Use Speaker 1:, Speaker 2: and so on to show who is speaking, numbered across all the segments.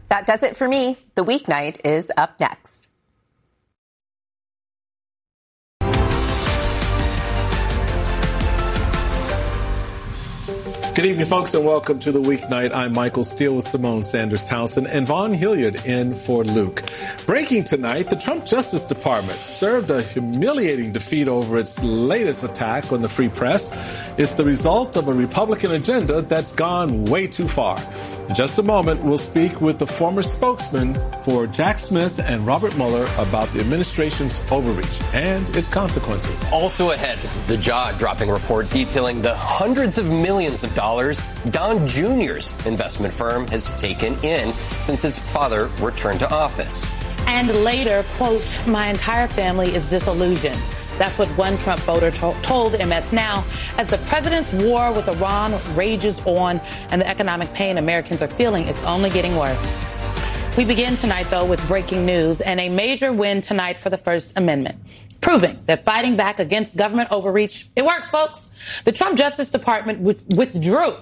Speaker 1: That does it for me. The Weeknight is up next.
Speaker 2: Good evening, folks, and welcome to The Weeknight. I'm Michael Steele with Simone Sanders Townsend and Vaughn Hilliard in for Luke. Breaking tonight, the Trump Justice Department served a humiliating defeat over its latest attack on the free press. It's the result of a Republican agenda that's gone way too far. In just a moment, we'll speak with the former spokesman for Jack Smith and Robert Mueller about the administration's overreach and its consequences.
Speaker 3: Also ahead, the jaw-dropping report detailing the hundreds of millions of dollars Don Jr.'s investment firm has taken in since his father returned to office.
Speaker 4: And later, quote, my entire family is disillusioned. That's what one Trump voter told MS Now as the president's war with Iran rages on and the economic pain Americans are feeling is only getting worse. We begin tonight, though, with breaking news and a major win tonight for the First Amendment, proving that fighting back against government overreach, it works, folks. The Trump Justice Department withdrew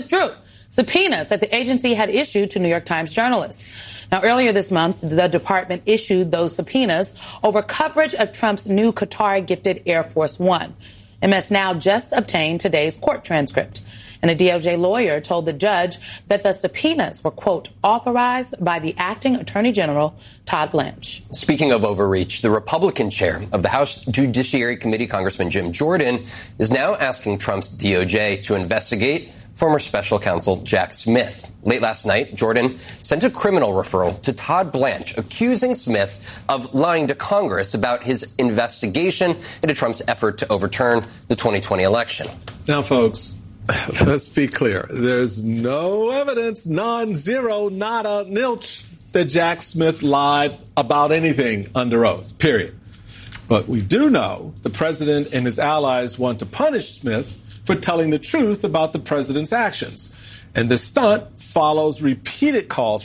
Speaker 4: subpoenas that the agency had issued to New York Times journalists. Now, earlier this month, the department issued those subpoenas over coverage of Trump's new Qatari-gifted Air Force One. MS Now just obtained today's court transcript. And a DOJ lawyer told the judge that the subpoenas were, quote, authorized by the acting Attorney General, Todd Blanche.
Speaker 3: Speaking of overreach, the Republican chair of the House Judiciary Committee, Congressman Jim Jordan, is now asking Trump's DOJ to investigate former special counsel Jack Smith. Late last night, Jordan sent a criminal referral to Todd Blanche, accusing Smith of lying to Congress about his investigation into Trump's effort to overturn the 2020 election.
Speaker 2: Now, folks, let's be clear. There's no evidence, none, zero, nada, nilch, that Jack Smith lied about anything under oath, period. But we do know the president and his allies want to punish Smith for telling the truth about the president's actions. And this stunt follows repeated calls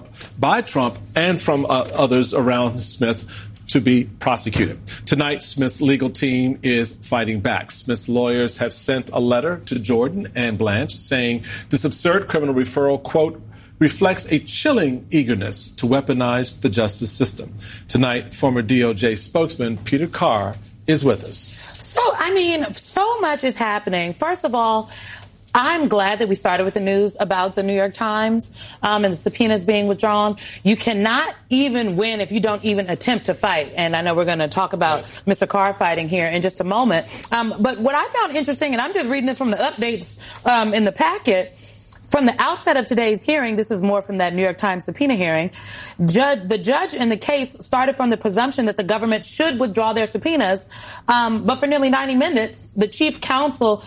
Speaker 2: by Trump and from others around Smith to be prosecuted. Tonight, Smith's legal team is fighting back. Smith's lawyers have sent a letter to Jordan and Blanche saying this absurd criminal referral, quote, reflects a chilling eagerness to weaponize the justice system. Tonight, former DOJ spokesman Peter Carr is with us.
Speaker 4: So, so much is happening. First of all, I'm glad that we started with the news about the New York Times and the subpoenas being withdrawn. You cannot even win if you don't even attempt to fight. And I know we're going to talk about Mr. Carr fighting here in just a moment. But what I found interesting, and I'm just reading this from the updates in the packet, from the outset of today's hearing, this is more from that New York Times subpoena hearing, the judge in the case started from the presumption that the government should withdraw their subpoenas. But for nearly 90 minutes, the chief counsel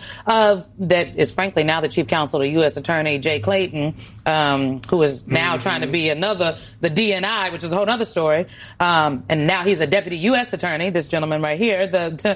Speaker 4: that is frankly now the chief counsel to U.S. Attorney Jay Clayton, who is now trying to be the DNI, which is a whole other story. And now he's a deputy U.S. attorney, this gentleman right here,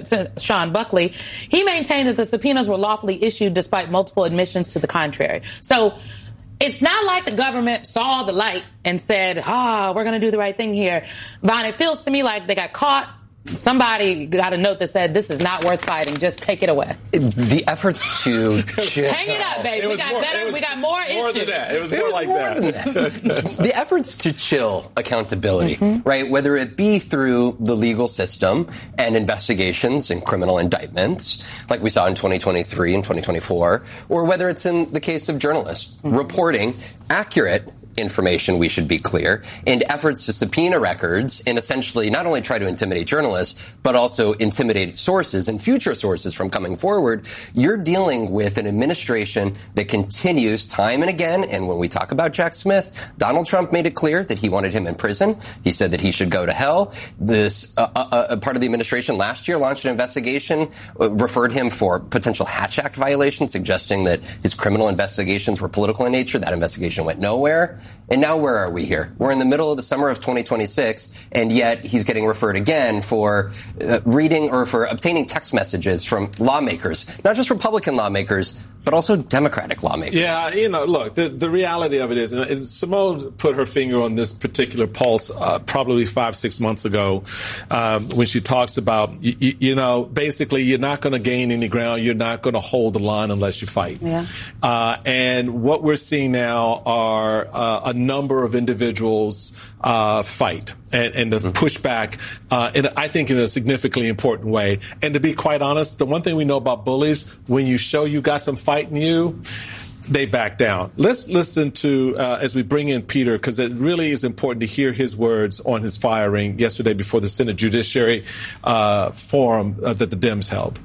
Speaker 4: Sean Buckley. He maintained that the subpoenas were lawfully issued despite multiple admissions to the contrary. So it's not like the government saw the light and said, we're going to do the right thing here. Vaughn, it feels to me like they got caught. Somebody got a note that said, this is not worth fighting. Just take it away.
Speaker 3: The efforts to chill.
Speaker 4: Hang it up, baby. We got more issues.
Speaker 2: More than that. It was more like that.
Speaker 3: The efforts to chill accountability, right? Whether it be through the legal system and investigations and criminal indictments, like we saw in 2023 and 2024, or whether it's in the case of journalists reporting accurate information, we should be clear, and efforts to subpoena records and essentially not only try to intimidate journalists, but also intimidate sources and future sources from coming forward. You're dealing with an administration that continues time and again. And when we talk about Jack Smith, Donald Trump made it clear that he wanted him in prison. He said that he should go to hell. This part of the administration last year launched an investigation, referred him for potential Hatch Act violations, suggesting that his criminal investigations were political in nature. That investigation went nowhere. And now where are we here? We're in the middle of the summer of 2026, and yet he's getting referred again for reading or for obtaining text messages from lawmakers, not just Republican lawmakers, but also Democratic lawmakers.
Speaker 2: Yeah, look, the reality of it is, and Simone put her finger on this particular pulse probably 5-6 months ago when she talks about, basically you're not going to gain any ground. You're not going to hold the line unless you fight.
Speaker 4: Yeah.
Speaker 2: And what we're seeing now are a number of individuals fight and to push back, I think in a significantly important way. And to be quite honest, the one thing we know about bullies, when you show you got some fight in you, they back down. Let's listen to, as we bring in Peter, because it really is important to hear his words on his firing yesterday before the Senate Judiciary Forum that the Dems held.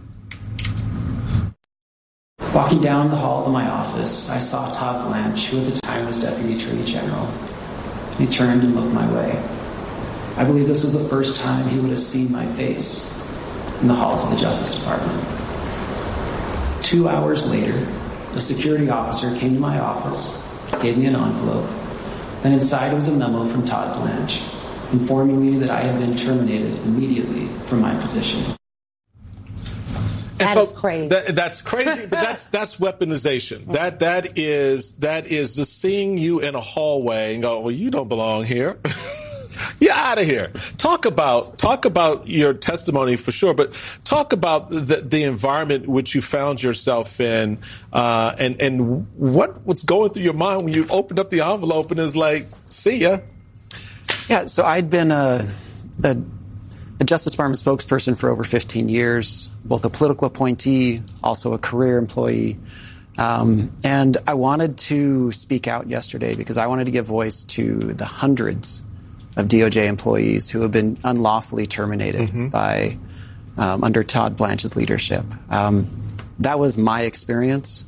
Speaker 5: Walking down the hall to my office, I saw Todd Blanche, who at the time was Deputy Attorney General. He turned and looked my way. I believe this was the first time he would have seen my face in the halls of the Justice Department. 2 hours later, a security officer came to my office, gave me an envelope, and inside was a memo from Todd Blanche, informing me that I had been terminated immediately from my position.
Speaker 4: That's crazy.
Speaker 2: That's crazy, but that's weaponization. That is just seeing you in a hallway and go, well, you don't belong here. You're out of here. Talk about your testimony for sure, but talk about the environment which you found yourself in, and what was going through your mind when you opened up the envelope and it's like, see ya.
Speaker 5: Yeah, so I'd been a Justice Department spokesperson for over 15 years, both a political appointee, also a career employee. And I wanted to speak out yesterday because I wanted to give voice to the hundreds of DOJ employees who have been unlawfully terminated by under Todd Blanche's leadership. That was my experience.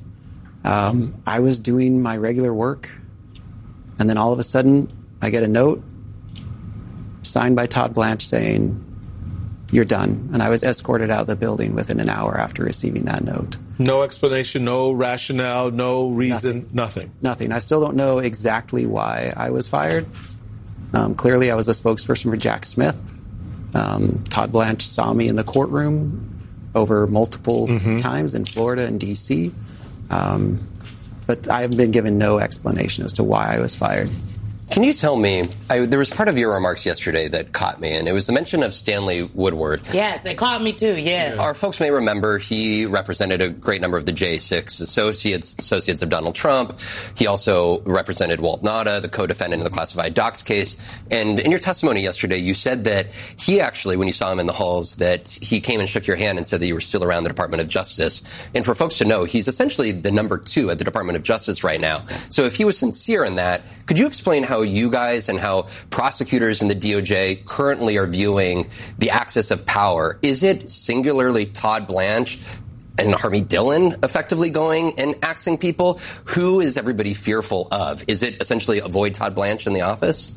Speaker 5: I was doing my regular work, and then all of a sudden I get a note signed by Todd Blanche saying, "You're done." And I was escorted out of the building within an hour after receiving that note.
Speaker 2: No explanation, no rationale, no reason, nothing.
Speaker 5: Nothing. I still don't know exactly why I was fired. Clearly, I was a spokesperson for Jack Smith. Todd Blanche saw me in the courtroom over multiple times in Florida and D.C. But I have been given no explanation as to why I was fired.
Speaker 3: Can you tell me, there was part of your remarks yesterday that caught me, and it was the mention of Stanley Woodward.
Speaker 4: Yes, it caught me too, yes.
Speaker 3: Our folks may remember he represented a great number of the J6 associates of Donald Trump. He also represented Walt Nauta, the co-defendant in the classified docs case. And in your testimony yesterday, you said that he actually, when you saw him in the halls, that he came and shook your hand and said that you were still around the Department of Justice. And for folks to know, he's essentially the number 2 at the Department of Justice right now. So if he was sincere in that, could you explain how you guys and how prosecutors in the DOJ currently are viewing the axis of power? Is it singularly Todd Blanche and Harvey Dillon effectively going and axing people? Who is everybody fearful of? Is it essentially avoid Todd Blanche in the office?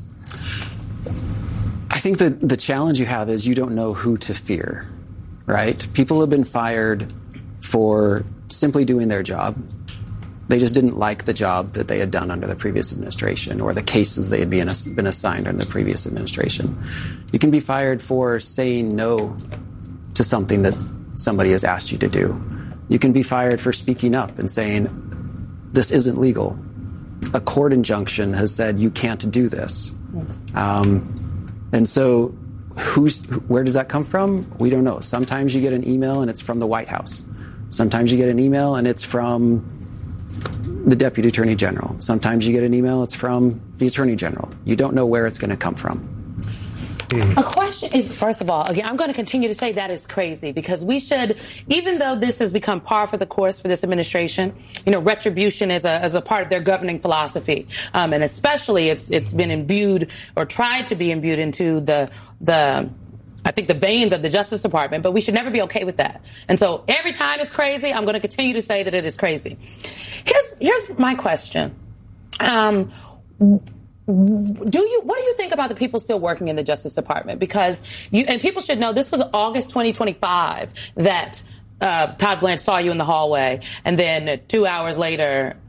Speaker 5: I think that the challenge you have is you don't know who to fear, right? People have been fired for simply doing their job. They just didn't like the job that they had done under the previous administration or the cases they had been assigned under the previous administration. You can be fired for saying no to something that somebody has asked you to do. You can be fired for speaking up and saying, this isn't legal. A court injunction has said you can't do this. And so where does that come from? We don't know. Sometimes you get an email and it's from the White House. Sometimes you get an email and it's from the Deputy Attorney General. Sometimes you get an email, it's from the Attorney General. You don't know where it's going to come from.
Speaker 4: A question is, first of all, again, I'm going to continue to say that is crazy because we should, even though this has become par for the course for this administration, retribution is a part of their governing philosophy. And especially it's been imbued or tried to be imbued into I think the veins of the Justice Department, but we should never be okay with that. And so every time it's crazy, I'm going to continue to say that it is crazy. Here's my question. What do you think about the people still working in the Justice Department? Because and people should know this was August 2025 that Todd Blanche saw you in the hallway, and then 2 hours later,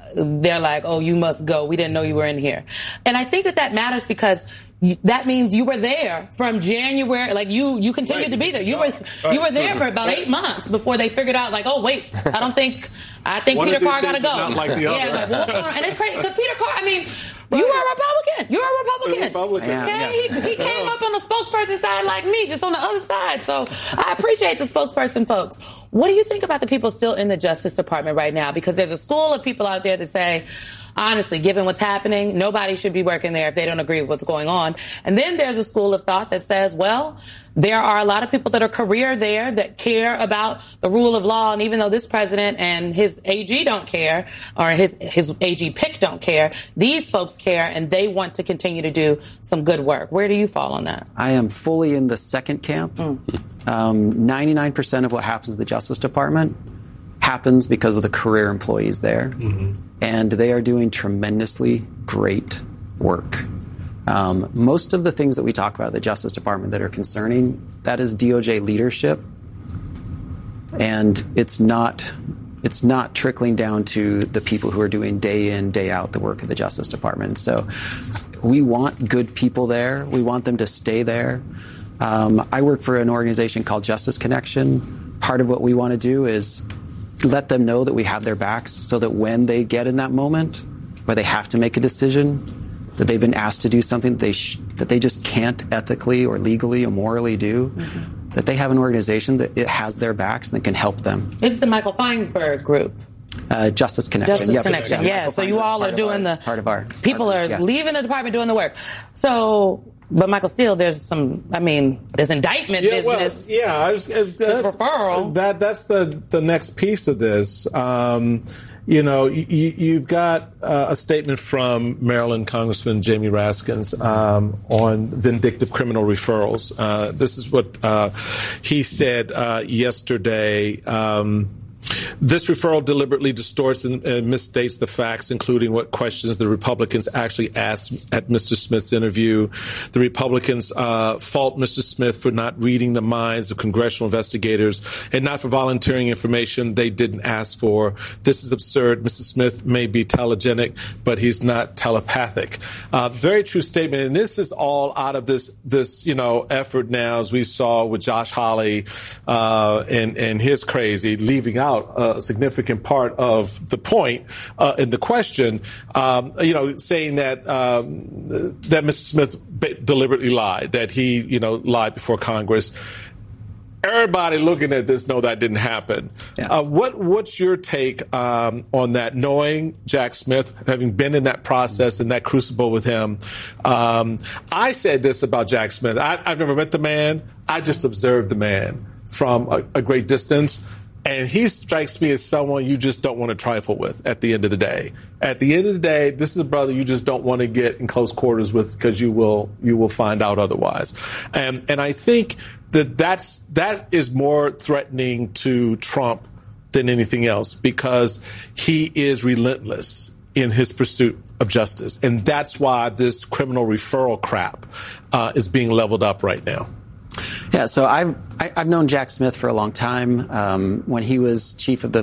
Speaker 4: they're like, oh, you must go. We didn't know you were in here. And I think that matters because that means you were there from January. Like you continued to be there. You were there for about 8 months before they figured out, like, oh wait, I think Peter Carr got to go.
Speaker 2: Not like the other.
Speaker 4: Yeah, like, what's going on? And it's crazy because Peter Carr, I mean, you are a Republican. You're a Republican.
Speaker 5: Yeah,
Speaker 4: okay,
Speaker 5: yes.
Speaker 4: he came up on the spokesperson side like me, just on the other side. So I appreciate the spokesperson folks. What do you think about the people still in the Justice Department right now? Because there's a school of people out there that say, honestly, given what's happening, nobody should be working there if they don't agree with what's going on. And then there's a school of thought that says, well, there are a lot of people that are career there that care about the rule of law. And even though this president and his AG don't care, or his AG pick don't care, these folks care and they want to continue to do some good work. Where do you fall on that?
Speaker 5: I am fully in the second camp. 99% of what happens in the Justice Department happens because of the career employees there. Mm-hmm. And they are doing tremendously great work. Most of the things that we talk about at the Justice Department that are concerning, that is DOJ leadership. And it's not trickling down to the people who are doing day in, day out the work of the Justice Department. So we want good people there. We want them to stay there. I work for an organization called Justice Connection. Part of what we want to do is let them know that we have their backs so that when they get in that moment where they have to make a decision, that they've been asked to do something that they just can't ethically or legally or morally do, that they have an organization that it has their backs and that can help them.
Speaker 4: This is the Michael Feinberg group.
Speaker 5: Justice Connection.
Speaker 4: Justice Connection, yeah. So you all are doing people are leaving the department doing the work. So, but Michael Steele, there's indictment business.
Speaker 2: Well,
Speaker 4: this referral.
Speaker 2: That's the next piece of this. You've got a statement from Maryland Congressman Jamie Raskins on vindictive criminal referrals. This is what he said yesterday. This referral deliberately distorts and misstates the facts, including what questions the Republicans actually asked at Mr. Smith's interview. The Republicans fault Mr. Smith for not reading the minds of congressional investigators and not for volunteering information they didn't ask for. This is absurd. Mr. Smith may be telegenic, but he's not telepathic. Very true statement. And this is all out of this effort now, as we saw with Josh Hawley and his crazy, leaving out a significant part of the point in the question, saying that that Mr. Smith deliberately lied, that he, lied before Congress. Everybody looking at this know that didn't happen. Yes. What's your take on that, knowing Jack Smith, having been in that process and that crucible with him? I said this about Jack Smith. I've never met the man. I just observed the man from a great distance. And he strikes me as someone you just don't want to trifle with at the end of the day. At the end of the day, this is a brother you just don't want to get in close quarters with because you will find out otherwise. And I think that is more threatening to Trump than anything else because he is relentless in his pursuit of justice. And that's why this criminal referral crap is being leveled up right now.
Speaker 5: Yeah, so I've known Jack Smith for a long time. When he was chief of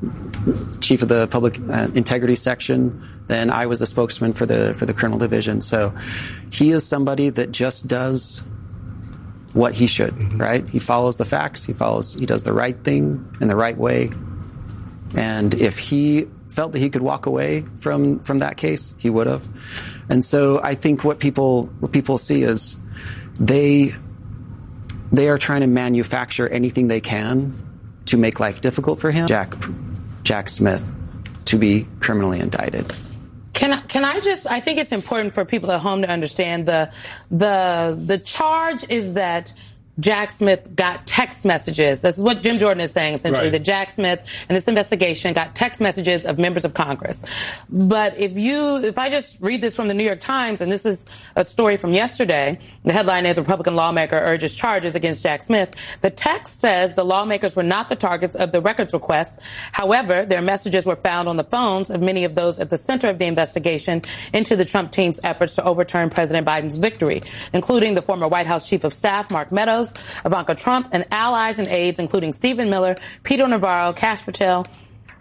Speaker 5: the public integrity section, then I was the spokesman for the criminal division. So he is somebody that just does what he should, right? He follows the facts. He does the right thing in the right way. And if he felt that he could walk away from that case, he would have. And so I think what people see is they are trying to manufacture anything they can to make life difficult for him, Jack Smith, to be criminally indicted.
Speaker 4: Can I just, I think it's important for people at home to understand the charge is that Jack Smith got text messages. This is what Jim Jordan is saying, essentially, that Jack Smith in this investigation got text messages of members of Congress. But if I just read this from the New York Times, and this is a story from yesterday, the headline is Republican lawmaker urges charges against Jack Smith. The text says the lawmakers were not the targets of the records request. However, their messages were found on the phones of many of those at the center of the investigation into the Trump team's efforts to overturn President Biden's victory, including the former White House chief of staff, Mark Meadows, Ivanka Trump, and allies and aides, including Stephen Miller, Peter Navarro, Kash Patel,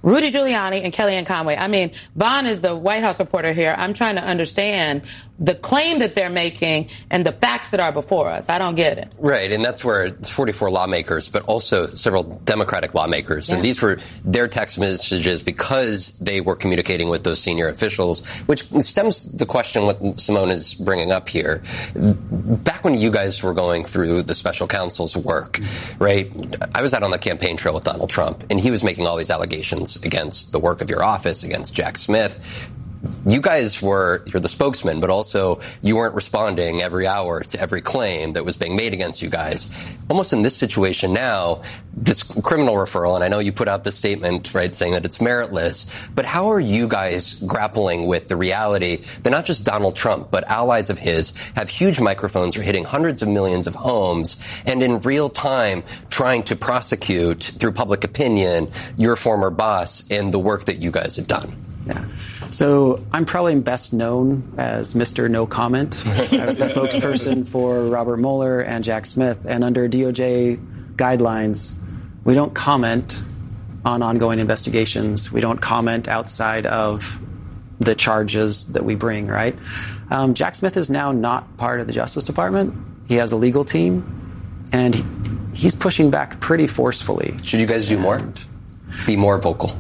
Speaker 4: Rudy Giuliani and Kellyanne Conway. I mean, Vaughn is the White House reporter here. I'm trying to understand the claim that they're making and the facts that are before us. I don't get it.
Speaker 3: Right, and that's where it's 44 lawmakers, but also several Democratic lawmakers. Yeah. And these were their text messages because they were communicating with those senior officials, which stems the question what Simone is bringing up here. Back when you guys were going through the special counsel's work, right, I was out on the campaign trail with Donald Trump, and he was making all these allegations against the work of your office, against Jack Smith. You guys you're the spokesman, but also you weren't responding every hour to every claim that was being made against you guys. Almost in this situation now, this criminal referral, and I know you put out this statement, right, saying that it's meritless, but how are you guys grappling with the reality that not just Donald Trump, but allies of his have huge microphones, are hitting hundreds of millions of homes, and in real time trying to prosecute through public opinion your former boss and the work that you guys have done?
Speaker 5: Yeah. So I'm probably best known as Mr. No Comment. I was the spokesperson for Robert Mueller and Jack Smith. And under DOJ guidelines, we don't comment on ongoing investigations. We don't comment outside of the charges that we bring, right? Jack Smith is now not part of the Justice Department. He has a legal team, and he's pushing back pretty forcefully.
Speaker 3: Should you guys do more? Be more vocal?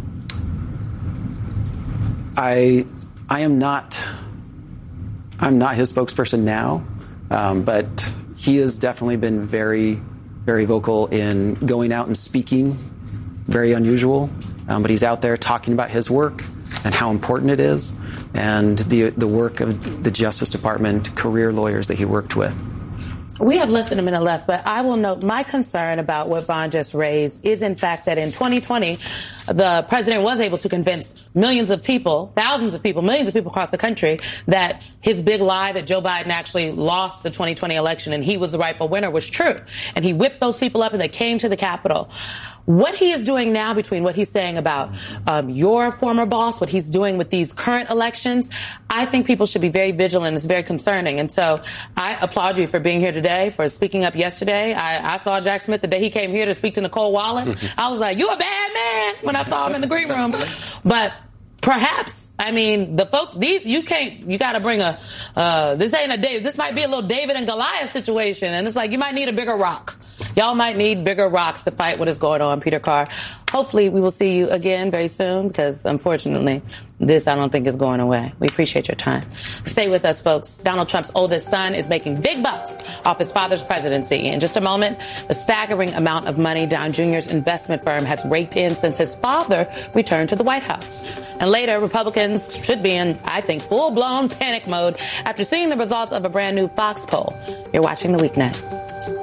Speaker 3: I'm not his spokesperson now, but he has definitely been very, very vocal in going out and speaking. Very unusual, but he's out there talking about his work and how important it is, and the work of the Justice Department career lawyers that he worked with.
Speaker 4: We have less than a minute left, but I will note my concern about what Vaughn just raised is, in fact, that in 2020, the president was able to convince millions of people, thousands of people, millions of people across the country that his big lie that Joe Biden actually lost the 2020 election and he was the rightful winner was true. And he whipped those people up and they came to the Capitol. What he is doing now, between what he's saying about your former boss, what he's doing with these current elections, I think people should be very vigilant. It's very concerning. And so I applaud you for being here today, for speaking up yesterday. I saw Jack Smith the day he came here to speak to Nicole Wallace. I was like, you a bad man, when I saw him in the green room. But perhaps, I mean, the folks, you got to bring this might be a little David and Goliath situation. And it's like, you might need a bigger rock. Y'all might need bigger rocks to fight what is going on, Peter Carr. Hopefully we will see you again very soon, because unfortunately this I don't think is going away. We appreciate your time. Stay with us, folks. Donald Trump's oldest son is making big bucks off his father's presidency. In just a moment, the staggering amount of money Don Jr.'s investment firm has raked in since his father returned to the White House. And later, Republicans should be in, I think, full-blown panic mode after seeing the results of a brand new Fox poll. You're watching The Weeknight.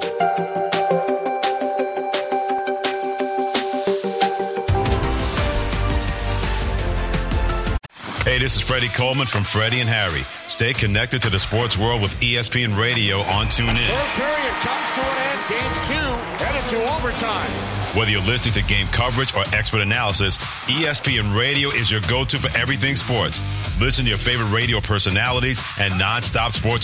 Speaker 6: Hey, this is Freddie Coleman from Freddie and Harry. Stay connected to the sports world with ESPN Radio on TuneIn.
Speaker 7: Third period comes to an end. Game 2 headed to overtime.
Speaker 6: Whether you're listening to game coverage or expert analysis, ESPN Radio is your go-to for everything sports. Listen to your favorite radio personalities and nonstop sports